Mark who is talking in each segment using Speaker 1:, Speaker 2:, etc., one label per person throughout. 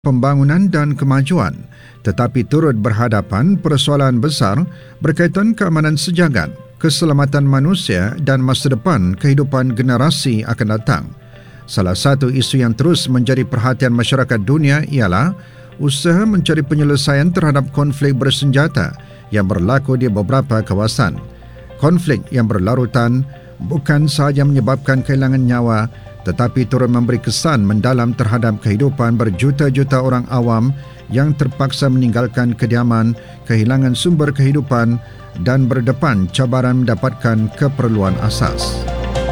Speaker 1: pembangunan dan kemajuan, tetapi turut berhadapan persoalan besar berkaitan keamanan sejagat, keselamatan manusia dan masa depan kehidupan generasi akan datang. Salah satu isu yang terus menjadi perhatian masyarakat dunia ialah usaha mencari penyelesaian terhadap konflik bersenjata yang berlaku di beberapa kawasan. Konflik yang berlarutan bukan sahaja menyebabkan kehilangan nyawa, tetapi turut memberi kesan mendalam terhadap kehidupan berjuta-juta orang awam yang terpaksa meninggalkan kediaman, kehilangan sumber kehidupan dan berdepan cabaran mendapatkan keperluan asas.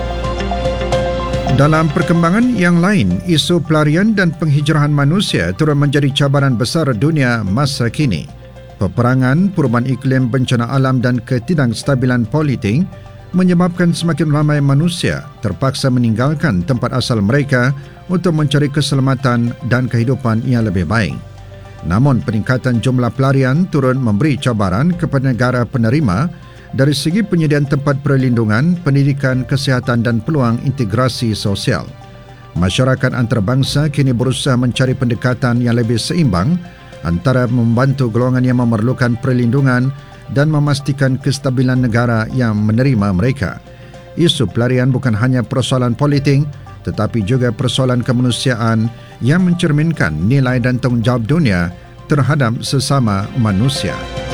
Speaker 1: Dalam perkembangan yang lain, isu pelarian dan penghijrahan manusia turut menjadi cabaran besar dunia masa kini. Peperangan, perubahan iklim, bencana alam dan ketidakstabilan politik menyebabkan semakin ramai manusia terpaksa meninggalkan tempat asal mereka untuk mencari keselamatan dan kehidupan yang lebih baik. Namun peningkatan jumlah pelarian turut memberi cabaran kepada negara penerima dari segi penyediaan tempat perlindungan, pendidikan, kesihatan dan peluang integrasi sosial. Masyarakat antarabangsa kini berusaha mencari pendekatan yang lebih seimbang antara membantu golongan yang memerlukan perlindungan dan memastikan kestabilan negara yang menerima mereka. Isu pelarian bukan hanya persoalan politik, tetapi juga persoalan kemanusiaan yang mencerminkan nilai dan tanggungjawab dunia terhadap sesama manusia.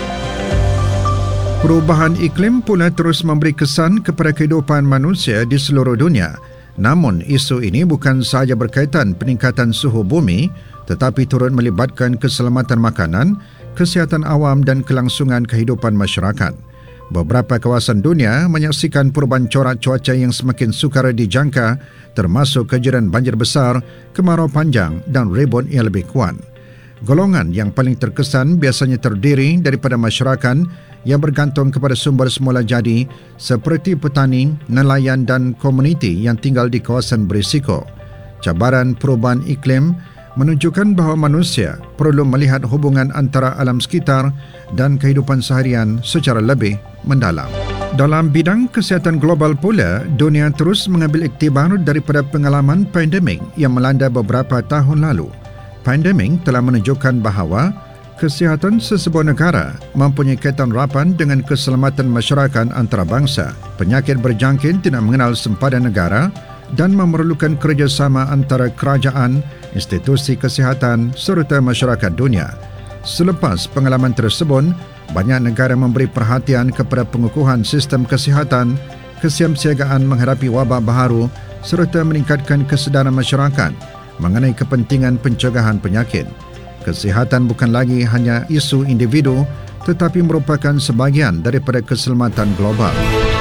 Speaker 1: Perubahan iklim pula terus memberi kesan kepada kehidupan manusia di seluruh dunia. Namun, isu ini bukan sahaja berkaitan peningkatan suhu bumi, tetapi turut melibatkan keselamatan makanan, kesihatan awam dan kelangsungan kehidupan masyarakat. Beberapa kawasan dunia menyaksikan perubahan corak cuaca yang semakin sukar dijangka, termasuk kejadian banjir besar, kemarau panjang dan ribut yang lebih kuat. Golongan yang paling terkesan biasanya terdiri daripada masyarakat yang bergantung kepada sumber semula jadi seperti petani, nelayan dan komuniti yang tinggal di kawasan berisiko. Cabaran perubahan iklim menunjukkan bahawa manusia perlu melihat hubungan antara alam sekitar dan kehidupan seharian secara lebih mendalam. Dalam bidang kesihatan global pula, dunia terus mengambil iktibar daripada pengalaman pandemik yang melanda beberapa tahun lalu. Pandemik telah menunjukkan bahawa kesihatan sesebuah negara mempunyai kaitan rapat dengan keselamatan masyarakat antarabangsa. Penyakit berjangkit tidak mengenal sempadan negara dan memerlukan kerjasama antara kerajaan, institusi kesihatan serta masyarakat dunia. Selepas pengalaman tersebut, banyak negara memberi perhatian kepada pengukuhan sistem kesihatan, kesiapsiagaan menghadapi wabak baharu serta meningkatkan kesedaran masyarakat mengenai kepentingan pencegahan penyakit. Kesihatan bukan lagi hanya isu individu tetapi merupakan sebahagian daripada keselamatan global.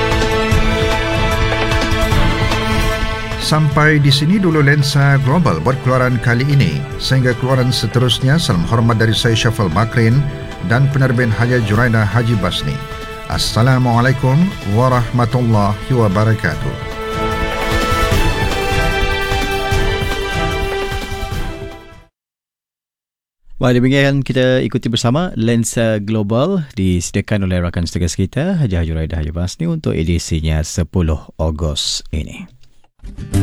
Speaker 1: Sampai di sini dulu Lensa Global buat keluaran kali ini. Sehingga keluaran seterusnya, salam hormat dari saya Syafal Bakrin dan penerbit Haji Juraidah Haji Basni. Assalamualaikum warahmatullahi wabarakatuh.
Speaker 2: Baik, demikian kita ikuti bersama Lensa Global disediakan oleh rakan setugas kita Haji Juraidah Haji Basni untuk edisinya 10 Ogos ini.